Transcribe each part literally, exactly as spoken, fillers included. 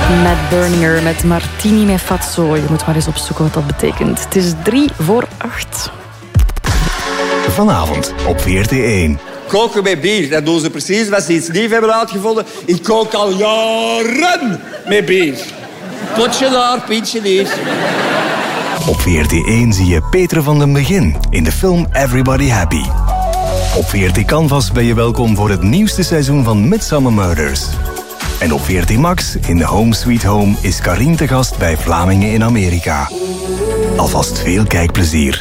Matt Berninger met Martini met Fazzo. Je moet maar eens opzoeken wat dat betekent. Het is drie voor acht. Vanavond op V R T één. Koken met bier, dat doen ze precies wat ze iets nieuws hebben uitgevonden. Ik kook al jaren met bier. Potje daar, pintje hier. Op V R T één zie je Peter van den Begin in de film Everybody Happy. Op V R T Canvas ben je welkom voor het nieuwste seizoen van Midsummer Murders. En op V R T Max, in de Home Sweet Home, is Karin te gast bij Vlamingen in Amerika. Alvast veel kijkplezier.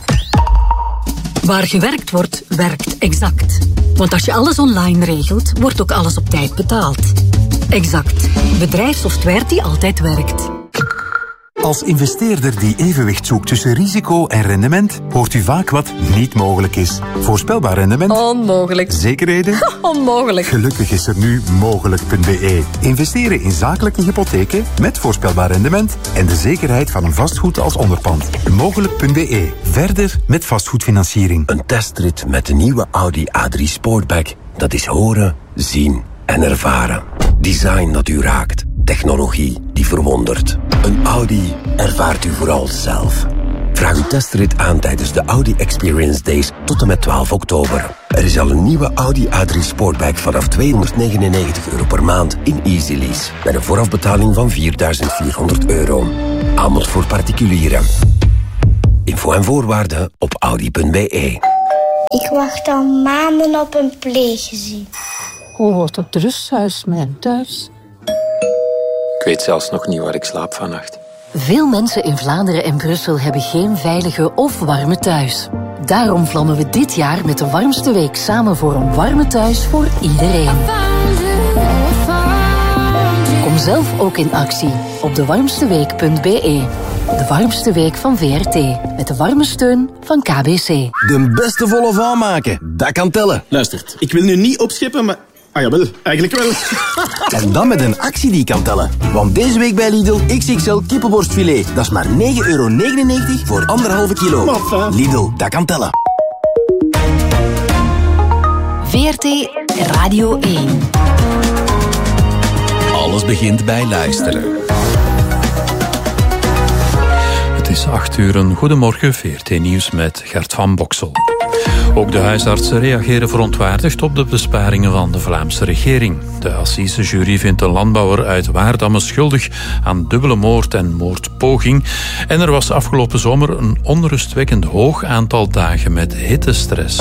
Waar gewerkt wordt, werkt Exact. Want als je alles online regelt, wordt ook alles op tijd betaald. Exact. Bedrijfssoftware die altijd werkt. Als investeerder die evenwicht zoekt tussen risico en rendement, hoort u vaak wat niet mogelijk is. Voorspelbaar rendement? Onmogelijk. Zekerheden? Onmogelijk. Gelukkig is er nu mogelijk punt b e. Investeren in zakelijke hypotheken met voorspelbaar rendement en de zekerheid van een vastgoed als onderpand. mogelijk punt b e. Verder met vastgoedfinanciering. Een testrit met de nieuwe Audi A drie Sportback. Dat is horen, zien en ervaren. Design dat u raakt. Technologie die verwondert. Een Audi ervaart u vooral zelf. Vraag uw testrit aan tijdens de Audi Experience Days tot en met twaalf oktober. Er is al een nieuwe Audi A drie Sportback vanaf tweehonderdnegenennegentig euro per maand in Easy Lease. Met een voorafbetaling van vierduizend vierhonderd euro. Aanbod voor particulieren. Info en voorwaarden op audi punt b e. Ik wacht al maanden op een pleeggezin. Hoe wordt het rusthuis mijn thuis? Ik weet zelfs nog niet waar ik slaap vannacht. Veel mensen in Vlaanderen en Brussel hebben geen veilige of warme thuis. Daarom vlammen we dit jaar met de warmste week samen voor een warme thuis voor iedereen. Kom zelf ook in actie op de warmste week punt b e. De warmste week van V R T. Met de warme steun van K B C. De beste volle van maken, dat kan tellen. Luistert, ik wil nu niet opscheppen, maar... Ah jawel, eigenlijk wel. En dan met een actie die kan tellen. Want deze week bij Lidl X X L kippenborstfilet. Dat is maar negen euro negenennegentig voor anderhalve kilo. Maffa. Lidl, dat kan tellen. V R T Radio één. Alles begint bij luisteren. Het is acht uur. Een goedemorgen, V R T Nieuws met Gert van Boksel. Ook de huisartsen reageren verontwaardigd op de besparingen van de Vlaamse regering. De assisejury vindt een landbouwer uit Waardamme schuldig aan dubbele moord en moordpoging. En er was afgelopen zomer een onrustwekkend hoog aantal dagen met hittestress.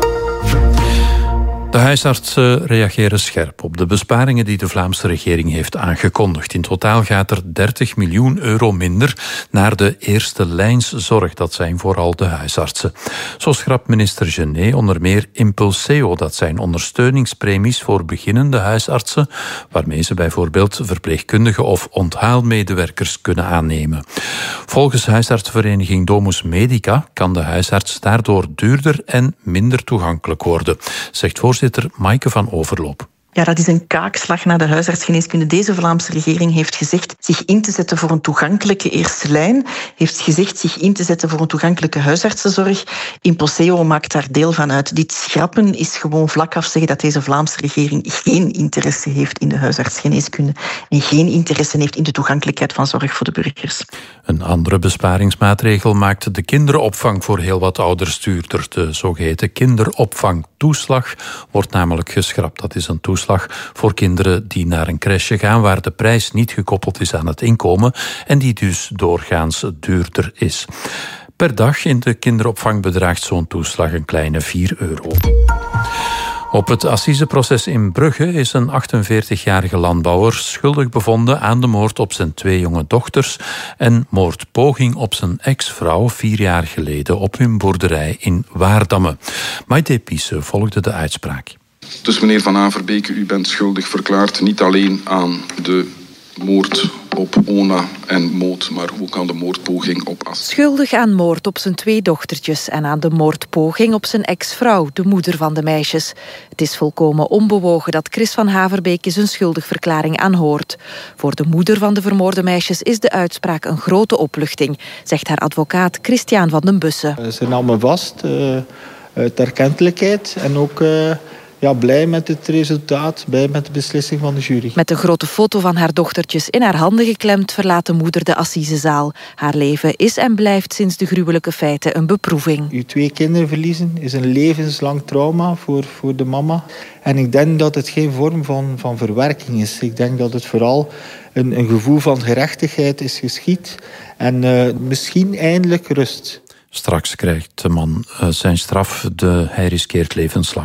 De huisartsen reageren scherp op de besparingen die de Vlaamse regering heeft aangekondigd. In totaal gaat er dertig miljoen euro minder naar de eerste lijnszorg. Dat zijn vooral de huisartsen. Zo schrapt minister Genet onder meer Impulseo. Dat zijn ondersteuningspremies voor beginnende huisartsen, waarmee ze bijvoorbeeld verpleegkundigen of onthaalmedewerkers kunnen aannemen. Volgens huisartsenvereniging Domus Medica kan de huisarts daardoor duurder en minder toegankelijk worden, zegt voorzitter Maaike van Overloop. Ja, dat is een kaakslag naar de huisartsgeneeskunde. Deze Vlaamse regering heeft gezegd zich in te zetten voor een toegankelijke eerste lijn, heeft gezegd zich in te zetten voor een toegankelijke huisartsenzorg. Impulseo maakt daar deel van uit. Dit schrappen is gewoon vlak af zeggen dat deze Vlaamse regering geen interesse heeft in de huisartsgeneeskunde en geen interesse heeft in de toegankelijkheid van zorg voor de burgers. Een andere besparingsmaatregel maakt de kinderopvang voor heel wat ouders duurder. De zogeheten kinderopvangtoeslag wordt namelijk geschrapt. Dat is een toeslag voor kinderen die naar een crèche gaan waar de prijs niet gekoppeld is aan het inkomen en die dus doorgaans duurder is. Per dag in de kinderopvang bedraagt zo'n toeslag een kleine vier euro. Op het assiseproces in Brugge is een achtenveertigjarige landbouwer schuldig bevonden aan de moord op zijn twee jonge dochters en moordpoging op zijn ex-vrouw vier jaar geleden op hun boerderij in Waardamme. Maite Piesse volgde de uitspraak. Dus meneer Van Averbeek, u bent schuldig verklaard niet alleen aan de moord op Ona en Moot, maar ook aan de moordpoging op As. Schuldig aan moord op zijn twee dochtertjes en aan de moordpoging op zijn ex-vrouw, de moeder van de meisjes. Het is volkomen onbewogen dat Chris Van Haverbeek zijn schuldigverklaring aanhoort. Voor de moeder van de vermoorde meisjes is de uitspraak een grote opluchting, zegt haar advocaat Christian van den Bussen. Ze namen vast uh, uit erkentelijkheid en ook... Uh, ja, blij met het resultaat, blij met de beslissing van de jury. Met een grote foto van haar dochtertjes in haar handen geklemd verlaat de moeder de assisezaal. Haar leven is en blijft sinds de gruwelijke feiten een beproeving. Je twee kinderen verliezen is een levenslang trauma voor, voor de mama. En ik denk dat het geen vorm van, van verwerking is. Ik denk dat het vooral een, een gevoel van gerechtigheid is geschied. En uh, misschien eindelijk rust. Straks krijgt de man uh, zijn straf, de, hij riskeert levenslang.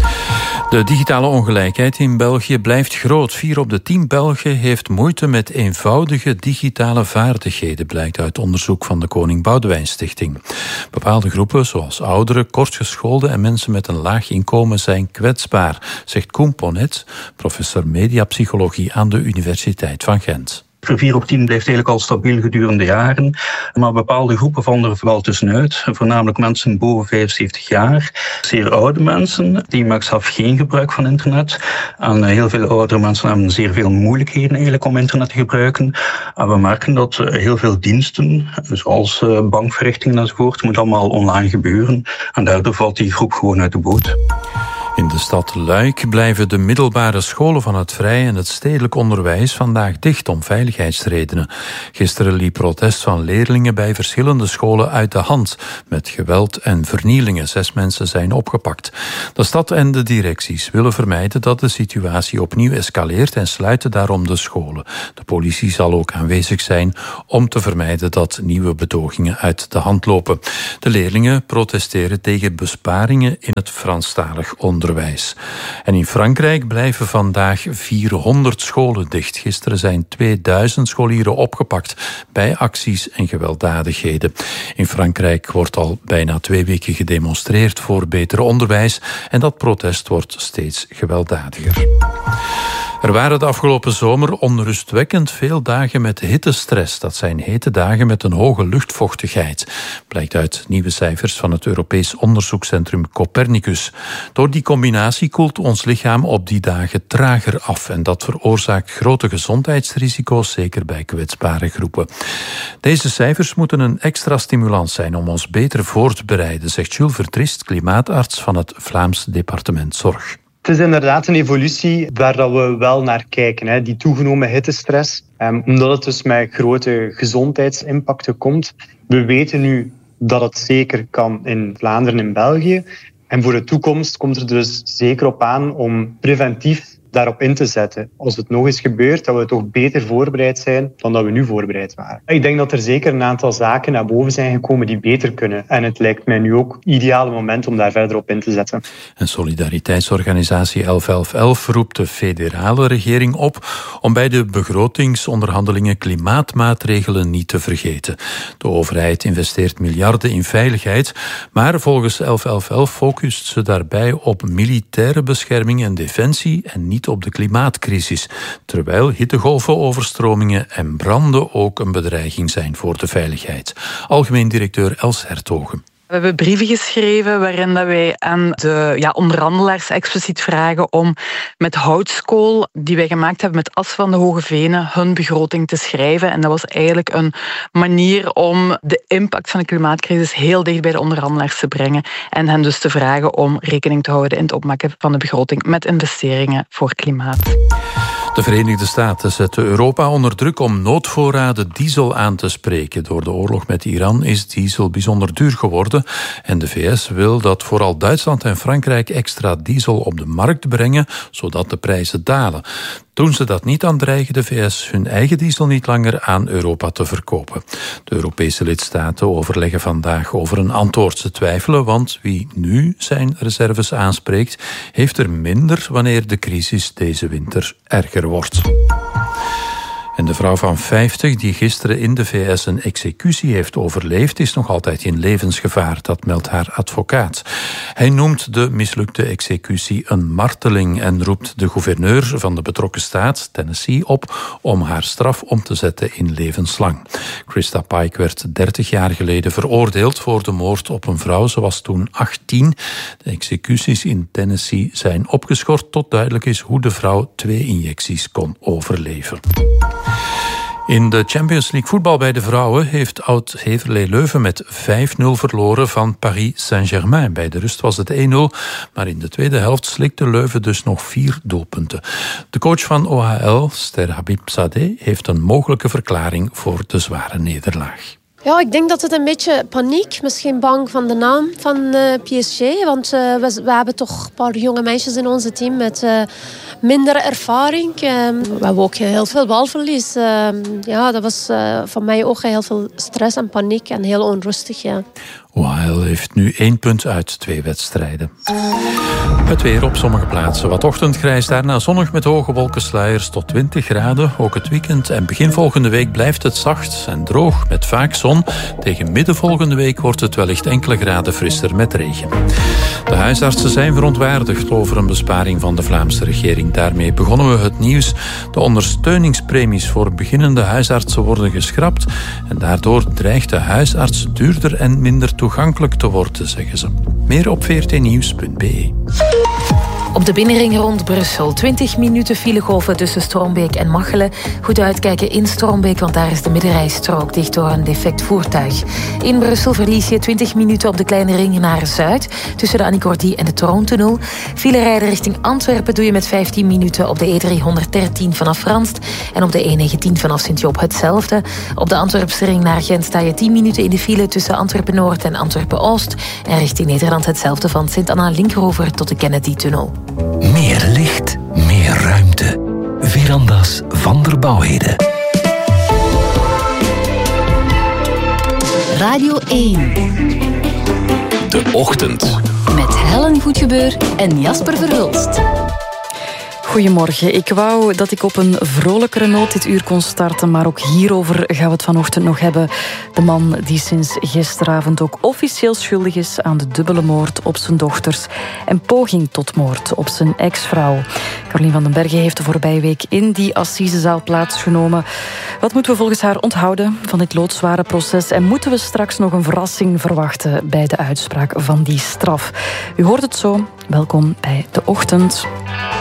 De digitale ongelijkheid in België blijft groot. Vier op de tien Belgen heeft moeite met eenvoudige digitale vaardigheden, blijkt uit onderzoek van de Koning Boudewijn Stichting. Bepaalde groepen, zoals ouderen, kortgeschoolden en mensen met een laag inkomen, zijn kwetsbaar, zegt Koen Ponet, professor mediapsychologie aan de Universiteit van Gent. vier op tien blijft eigenlijk al stabiel gedurende jaren. Maar bepaalde groepen vallen er vooral tussenuit. Voornamelijk mensen boven vijfenzeventig jaar. Zeer oude mensen, die maken zelf geen gebruik van internet. En heel veel oudere mensen hebben zeer veel moeilijkheden eigenlijk om internet te gebruiken. En we merken dat heel veel diensten, zoals bankverrichtingen enzovoort, moet allemaal online gebeuren. En daardoor valt die groep gewoon uit de boot. In de stad Luik blijven de middelbare scholen van het vrij en het stedelijk onderwijs vandaag dicht om veiligheidsredenen. Gisteren liep protest van leerlingen bij verschillende scholen uit de hand, met geweld en vernielingen. Zes mensen zijn opgepakt. De stad en de directies willen vermijden dat de situatie opnieuw escaleert en sluiten daarom de scholen. De politie zal ook aanwezig zijn om te vermijden dat nieuwe betogingen uit de hand lopen. De leerlingen protesteren tegen besparingen in het Franstalig onderwijs. En in Frankrijk blijven vandaag vierhonderd scholen dicht. Gisteren zijn tweeduizend scholieren opgepakt bij acties en gewelddadigheden. In Frankrijk wordt al bijna twee weken gedemonstreerd voor beter onderwijs en dat protest wordt steeds gewelddadiger. Er waren de afgelopen zomer onrustwekkend veel dagen met hittestress. Dat zijn hete dagen met een hoge luchtvochtigheid. Blijkt uit nieuwe cijfers van het Europees onderzoekscentrum Copernicus. Door die combinatie koelt ons lichaam op die dagen trager af. En dat veroorzaakt grote gezondheidsrisico's, zeker bij kwetsbare groepen. Deze cijfers moeten een extra stimulans zijn om ons beter voor te bereiden, zegt Jules Vertrist, klimaatarts van het Vlaams Departement Zorg. Het is inderdaad een evolutie waar we wel naar kijken. Hè. Die toegenomen hittestress, um, omdat het dus met grote gezondheidsimpacten komt. We weten nu dat het zeker kan in Vlaanderen en België. En voor de toekomst komt er dus zeker op aan om preventief daarop in te zetten. Als het nog eens gebeurt, dat we toch beter voorbereid zijn dan dat we nu voorbereid waren. Ik denk dat er zeker een aantal zaken naar boven zijn gekomen die beter kunnen. En het lijkt mij nu ook het ideale moment om daar verder op in te zetten. Een solidariteitsorganisatie elf elf elf roept de federale regering op om bij de begrotingsonderhandelingen klimaatmaatregelen niet te vergeten. De overheid investeert miljarden in veiligheid, maar volgens elf elf elf focust ze daarbij op militaire bescherming en defensie en niet op de klimaatcrisis, terwijl hittegolven, overstromingen en branden ook een bedreiging zijn voor de veiligheid. Algemeen directeur Els Hertogen. We hebben brieven geschreven waarin dat wij aan de ja, onderhandelaars expliciet vragen om met houtskool die wij gemaakt hebben met as van de Hoge Venen hun begroting te schrijven. En dat was eigenlijk een manier om de impact van de klimaatcrisis heel dicht bij de onderhandelaars te brengen en hen dus te vragen om rekening te houden in het opmaken van de begroting met investeringen voor klimaat. De Verenigde Staten zetten Europa onder druk om noodvoorraden diesel aan te spreken. Door de oorlog met Iran is diesel bijzonder duur geworden en de V S wil dat vooral Duitsland en Frankrijk extra diesel op de markt brengen, zodat de prijzen dalen. Doen ze dat niet, dan dreigen de V S hun eigen diesel niet langer aan Europa te verkopen. De Europese lidstaten overleggen vandaag over een antwoord. Ze twijfelen, want wie nu zijn reserves aanspreekt, heeft er minder wanneer de crisis deze winter erger wordt. En de vrouw van vijftig die gisteren in de V S een executie heeft overleefd, is nog altijd in levensgevaar. Dat meldt haar advocaat. Hij noemt de mislukte executie een marteling en roept de gouverneur van de betrokken staat, Tennessee, op om haar straf om te zetten in levenslang. Krista Pike werd dertig jaar geleden veroordeeld voor de moord op een vrouw. Ze was toen achttien. De executies in Tennessee zijn opgeschort tot duidelijk is hoe de vrouw twee injecties kon overleven. In de Champions League voetbal bij de vrouwen heeft oud-Heverlee Leuven met vijf nul verloren van Paris Saint-Germain. Bij de rust was het één nul, maar in de tweede helft slikte Leuven dus nog vier doelpunten. De coach van O H L, Ster Habibzadeh, heeft een mogelijke verklaring voor de zware nederlaag. Ja, ik denk dat het een beetje paniek, misschien bang van de naam van uh, P S G. Want uh, we, we hebben toch een paar jonge meisjes in ons team met uh, minder ervaring. Uh, we hebben ook heel veel balverlies. Uh, ja, dat was uh, voor mij ook heel veel stress en paniek en heel onrustig. Ja. O H L heeft nu één punt uit twee wedstrijden. Het weer op sommige plaatsen. Wat ochtendgrijs, daarna zonnig met hoge wolkensluiers tot twintig graden. Ook het weekend en begin volgende week blijft het zacht en droog met vaak zon. Tegen midden volgende week wordt het wellicht enkele graden frisser met regen. De huisartsen zijn verontwaardigd over een besparing van de Vlaamse regering. Daarmee begonnen we het nieuws. De ondersteuningspremies voor beginnende huisartsen worden geschrapt. En daardoor dreigt de huisarts duurder en minder toegankelijk te worden, zeggen ze. Meer op v r t nieuws punt b e. Op de binnenring rond Brussel. twintig minuten filegolven tussen Strombeek en Machelen. Goed uitkijken in Strombeek, want daar is de middenrijstrook dicht door een defect voertuig. In Brussel verlies je twintig minuten op de kleine ring naar Zuid, tussen de Annicordy en de Troontunnel. File rijden richting Antwerpen doe je met vijftien minuten op de E driehonderddertien vanaf Ranst en op de E negentien vanaf Sint-Job hetzelfde. Op de Antwerpse ring naar Gent sta je tien minuten in de file tussen Antwerpen-Noord en Antwerpen-Oost. En richting Nederland hetzelfde van Sint-Anna-Linkeroever tot de Kennedy-tunnel. Meer licht, meer ruimte. Verandas van der Bouwheden. Radio één. De Ochtend. Met Helen Goedgebeur en Jasper Verhulst. Goedemorgen. Ik wou dat ik op een vrolijkere noot dit uur kon starten, maar ook hierover gaan we het vanochtend nog hebben. De man die sinds gisteravond ook officieel schuldig is aan de dubbele moord op zijn dochters en poging tot moord op zijn ex-vrouw. Carolien van den Berge heeft de voorbije week in die assisezaal plaatsgenomen. Wat moeten we volgens haar onthouden van dit loodzware proces en moeten we straks nog een verrassing verwachten bij de uitspraak van die straf? U hoort het zo. Welkom bij De Ochtend.